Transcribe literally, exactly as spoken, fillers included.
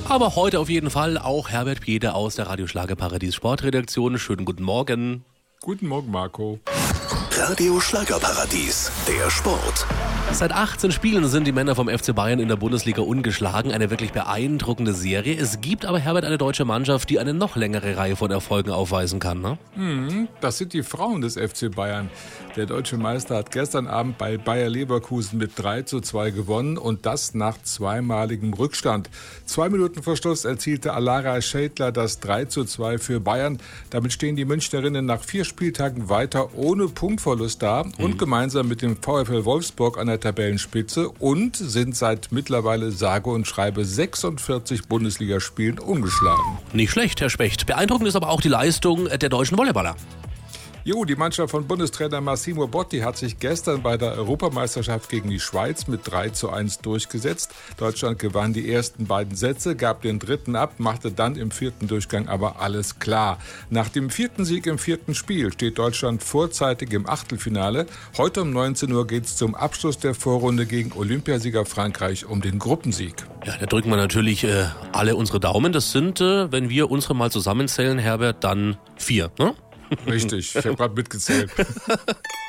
Aber heute auf jeden Fall auch Herbert Piede aus der Radio Schlagerparadies Sportredaktion. Schönen guten Morgen. Guten Morgen, Marco. Radio Schlagerparadies, der Sport. Seit achtzehn Spielen sind die Männer vom F C Bayern in der Bundesliga ungeschlagen. Eine wirklich beeindruckende Serie. Es gibt aber, Herbert, eine deutsche Mannschaft, die eine noch längere Reihe von Erfolgen aufweisen kann, ne? Mhm, das sind die Frauen des F C Bayern. Der deutsche Meister hat gestern Abend bei Bayer Leverkusen mit drei zu zwei gewonnen und das nach zweimaligem Rückstand. Zwei Minuten vor Schluss erzielte Alara Schädler das drei zu zwei für Bayern. Damit stehen die Münchnerinnen nach vier Spieltagen weiter ohne Punktverlust da mhm. und gemeinsam mit dem VfL Wolfsburg an der Tabellenspitze und sind seit mittlerweile sage und schreibe sechsundvierzig Bundesligaspielen ungeschlagen. Nicht schlecht, Herr Specht. Beeindruckend ist aber auch die Leistung der deutschen Volleyballer. Jo, die Mannschaft von Bundestrainer Massimo Botti hat sich gestern bei der Europameisterschaft gegen die Schweiz mit drei zu eins durchgesetzt. Deutschland gewann die ersten beiden Sätze, gab den dritten ab, machte dann im vierten Durchgang aber alles klar. Nach dem vierten Sieg im vierten Spiel steht Deutschland vorzeitig im Achtelfinale. Heute um neunzehn Uhr geht es zum Abschluss der Vorrunde gegen Olympiasieger Frankreich um den Gruppensieg. Ja, da drücken wir natürlich äh, alle unsere Daumen. Das sind, äh, wenn wir unsere mal zusammenzählen, Herbert, dann vier, ne? Richtig, ich habe gerade mitgezählt.